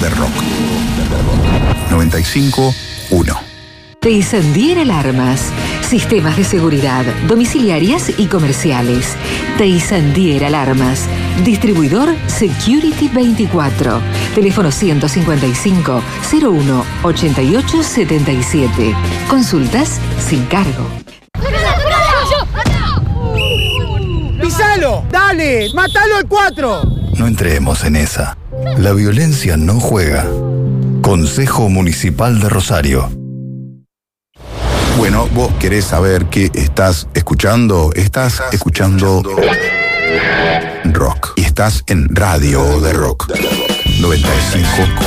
de Rock. 95.1. Teisandier Alarmas. Sistemas de seguridad, domiciliarias y comerciales. Teisandier Alarmas. Distribuidor Security 24. Teléfono 155 01 88 77. Consultas sin cargo. ¡Pisalo! ¡Dale! ¡Mátalo al 4! No entremos en esa. La violencia no juega. Consejo Municipal de Rosario. Bueno, vos querés saber qué estás escuchando. Estás escuchando rock. Y estás en Radio de Rock. 95.